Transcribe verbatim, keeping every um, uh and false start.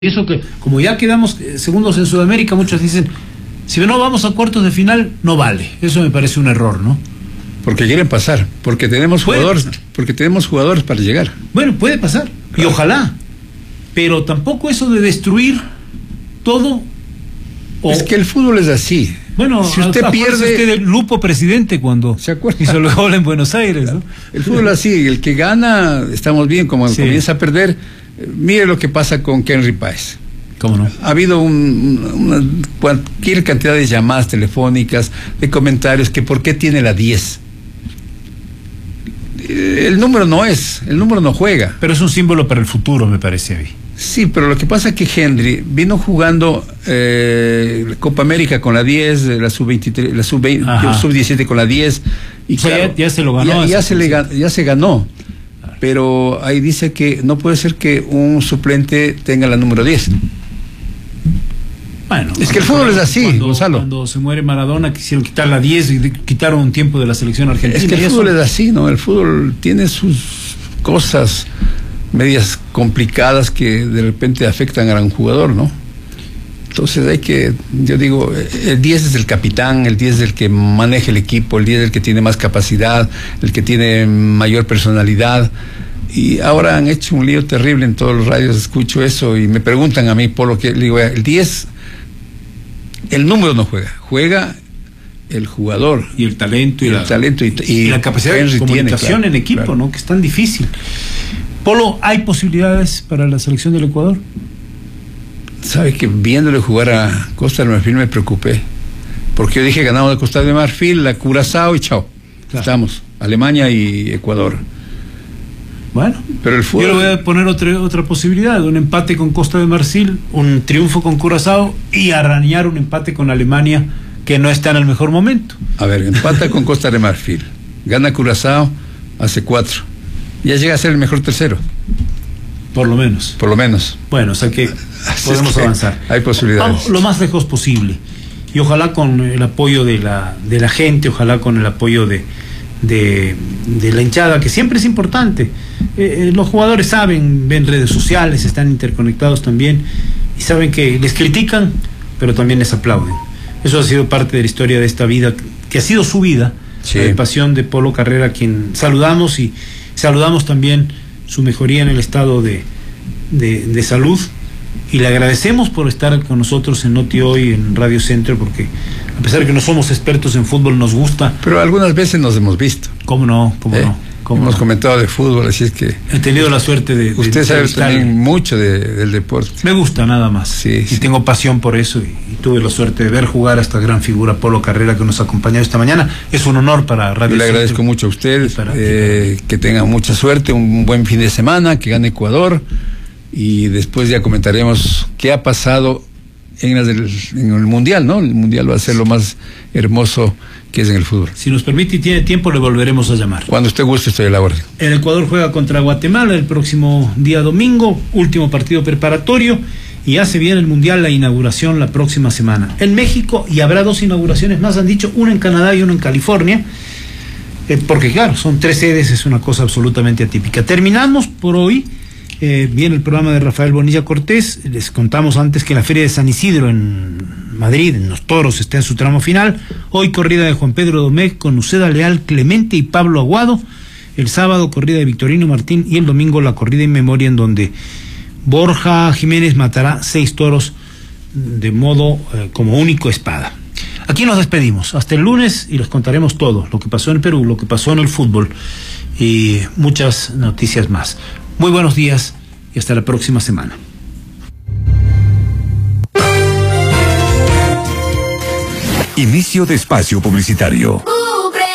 Eso que, como ya quedamos segundos en Sudamérica, muchos dicen, si no vamos a cuartos de final, no vale. Eso me parece un error, ¿no? Porque quieren pasar, porque tenemos jugadores, porque tenemos jugadores para llegar. Bueno, puede pasar, claro. Y ojalá, pero tampoco eso de destruir todo. O... Es que el fútbol es así. Bueno, si usted pierde, usted del Lupo presidente cuando se acuerda, hizo el gol en Buenos Aires, ¿no? El fútbol es así, el que gana, estamos bien, como sí. comienza a perder. Mire lo que pasa con Henry Páez. ¿Cómo no? Ha habido un, una, cualquier cantidad de llamadas telefónicas, de comentarios, que por qué tiene la diez. El número no es, el número no juega. Pero es un símbolo para el futuro, me parece a mí. Sí, pero lo que pasa es que Henry vino jugando eh, Copa América con la diez, la sub veintitrés, la sub diecisiete con la diez. Y o sea, claro, ya, ya se lo ganó. Ya, ya, se, le, ya se ganó. Pero ahí dice que no puede ser que un suplente tenga la número diez. Bueno, es que el fútbol es así, cuando, Gonzalo. Cuando se muere Maradona quisieron quitar la diez y quitaron un tiempo de la selección argentina. Es que el fútbol es así, ¿no? El fútbol tiene sus cosas medias complicadas que de repente afectan a un jugador, ¿no? Entonces hay que, yo digo, el diez es el capitán, el diez es el que maneja el equipo, el diez es el que tiene más capacidad, el que tiene mayor personalidad. Y ahora han hecho un lío terrible en todos los radios, escucho eso y me preguntan a mí, Polo, que le digo, el diez, el número no juega, juega el jugador. Y el talento y, y la, el talento y, y, y la capacidad Henry de comunicación tiene, claro, en equipo, claro. ¿no? Que es tan difícil. Polo, ¿hay posibilidades para la selección del Ecuador? Sabe que viéndole jugar a Costa de Marfil me preocupé, porque yo dije ganamos la Costa de Marfil, la Curazao y chao, claro. Estamos, Alemania y Ecuador. Bueno, pero el fútbol... yo le voy a poner otra, otra posibilidad, un empate con Costa de Marfil, un triunfo con Curazao y arañar un empate con Alemania que no está en el mejor momento. A ver, empata con Costa de Marfil, gana Curazao, hace cuatro, ya llega a ser el mejor tercero. Por lo menos. Por lo menos. Bueno, o sea que Así podemos es que avanzar. Hay posibilidades. Vamos lo más lejos posible. Y ojalá con el apoyo de la, de la gente, ojalá con el apoyo de, de, de la hinchada, que siempre es importante. Eh, los jugadores saben, ven redes sociales, están interconectados también, y saben que les critican, pero también les aplauden. Eso ha sido parte de la historia de esta vida, que ha sido su vida, sí. La de pasión de Polo Carrera, a quien saludamos y saludamos también su mejoría en el estado de, de, de salud, y le agradecemos por estar con nosotros en Noti Hoy, en Radio Centro, porque a pesar de que no somos expertos en fútbol, nos gusta. Pero algunas veces nos hemos visto. ¿Cómo no? ¿Cómo ¿Eh? no? ¿Cómo hemos no? comentado de fútbol, así es que... He tenido la suerte de... Usted de sabe también mucho de, del deporte. Me gusta nada más. Sí, y sí. tengo pasión por eso, y, y tuve la suerte de ver jugar a esta gran figura, Polo Carrera, que nos ha acompañado esta mañana. Es un honor para Radio Yo le Centro. agradezco mucho a usted, para, eh, que tenga mucha suerte, un buen fin de semana, que gane Ecuador, y después ya comentaremos qué ha pasado en el, en el Mundial, ¿no? El Mundial va a ser lo más hermoso que es en el fútbol. Si nos permite y tiene tiempo, le volveremos a llamar. Cuando usted guste, estoy a la orden. El Ecuador juega contra Guatemala el próximo día domingo, último partido preparatorio, y ya se viene el Mundial, la inauguración la próxima semana. En México, y habrá dos inauguraciones más, han dicho, una en Canadá y una en California, eh, porque claro, son tres sedes, es una cosa absolutamente atípica. Terminamos por hoy. Eh, viene el programa de Rafael Bonilla Cortés. Les contamos antes que la Feria de San Isidro en Madrid, en Los Toros, está en su tramo final. Hoy corrida de Juan Pedro Domecq con Uceda Leal, Clemente y Pablo Aguado. El sábado corrida de Victorino Martín, y el domingo la corrida en memoria, en donde Borja Jiménez matará seis toros de modo eh, como único espada. Aquí nos despedimos hasta el lunes y les contaremos todo lo que pasó en Perú, lo que pasó en el fútbol y muchas noticias más. Muy buenos días y hasta la próxima semana. Inicio de espacio publicitario.